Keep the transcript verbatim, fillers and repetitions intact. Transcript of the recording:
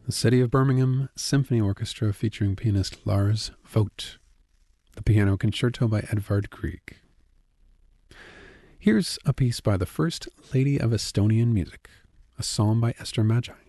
The City of Birmingham Symphony Orchestra featuring pianist Lars Vogt. The Piano Concerto by Edvard Grieg. Here's a piece by the First Lady of Estonian Music, a psalm by Esther Magi.